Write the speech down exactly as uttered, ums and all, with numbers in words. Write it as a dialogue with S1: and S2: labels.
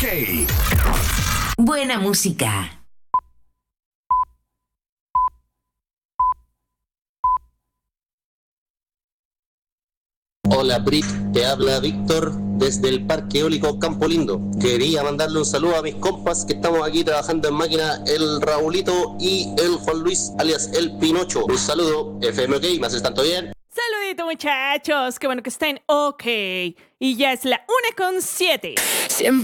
S1: OK.
S2: Buena música.
S3: Hola Brit, te habla Víctor desde el Parque Eólico Campo Lindo. Quería mandarle un saludo a mis compas que estamos aquí trabajando en máquina, el Raulito y el Juan Luis, alias el Pinocho. Un saludo, F M OK, ¿me haces tanto bien?
S4: Saludito muchachos, qué bueno que estén OK. Y ya es la una con siete.
S2: Siempre